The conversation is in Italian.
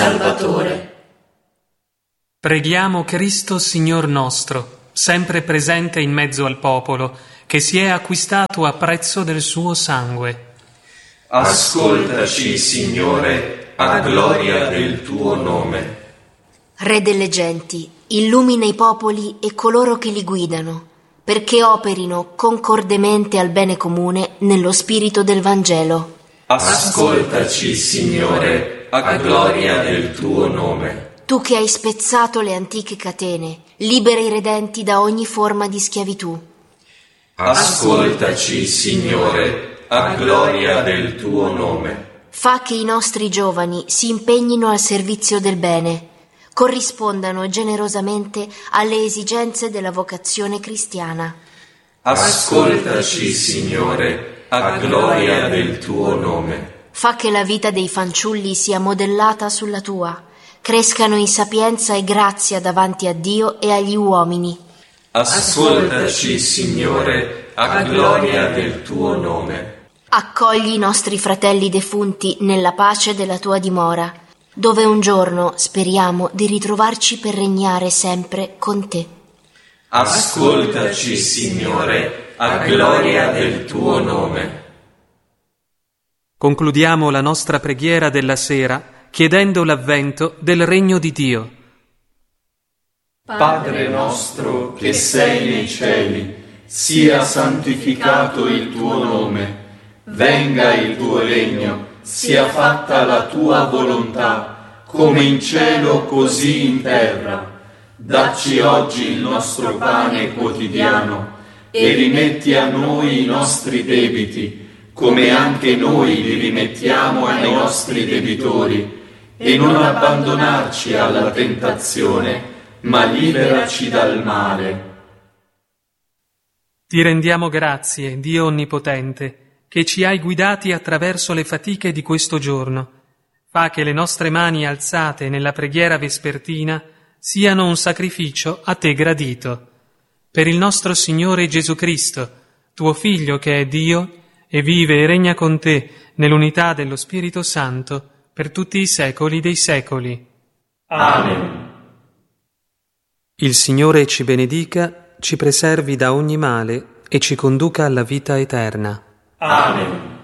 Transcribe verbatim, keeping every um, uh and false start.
Salvatore. Preghiamo Cristo Signor nostro, sempre presente in mezzo al popolo, che si è acquistato a prezzo del suo sangue. Ascoltaci, Signore, a gloria del tuo nome. Re delle genti, illumina i popoli e coloro che li guidano, perché operino concordemente al bene comune nello spirito del Vangelo. Ascoltaci, Signore, a gloria del tuo nome. Tu che hai spezzato le antiche catene, libera i redenti da ogni forma di schiavitù. Ascoltaci, Signore, a gloria del tuo nome. Fa che i nostri giovani si impegnino al servizio del bene, corrispondano generosamente alle esigenze della vocazione cristiana. Ascoltaci, Signore, a gloria del tuo nome. Fa che la vita dei fanciulli sia modellata sulla tua, crescano in sapienza e grazia davanti a Dio e agli uomini. Ascoltaci, Signore, a gloria del tuo nome. Accogli i nostri fratelli defunti nella pace della tua dimora, dove un giorno speriamo di ritrovarci per regnare sempre con te. Ascoltaci, Signore, a gloria del tuo nome. Concludiamo la nostra preghiera della sera chiedendo l'avvento del regno di Dio. Padre nostro che sei nei cieli, sia santificato il tuo nome, venga il tuo regno, sia fatta la tua volontà, come in cielo così in terra. Dacci oggi il nostro pane quotidiano e rimetti a noi i nostri debiti, come anche noi li rimettiamo ai nostri debitori, e non abbandonarci alla tentazione, ma liberaci dal male. Ti rendiamo grazie, Dio Onnipotente, che ci hai guidati attraverso le fatiche di questo giorno. Fa che le nostre mani alzate nella preghiera vespertina siano un sacrificio a te gradito. Per il nostro Signore Gesù Cristo, tuo Figlio che è Dio e vive e regna con te nell'unità dello Spirito Santo per tutti i secoli dei secoli. Amen. Il Signore ci benedica, ci preservi da ogni male e ci conduca alla vita eterna. Amen.